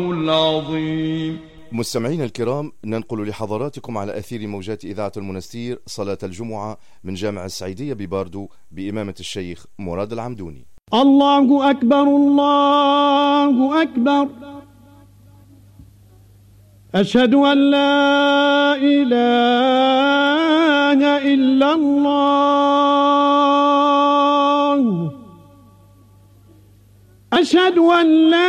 العظيم. مستمعين الكرام، ننقل لحضراتكم على أثير موجات إذاعة المنستير صلاة الجمعة من جامع السعيدية بباردو بإمامة الشيخ مراد العمدوني. الله أكبر الله أكبر، أشهد أن لا إله إلا الله، أشهد أن لا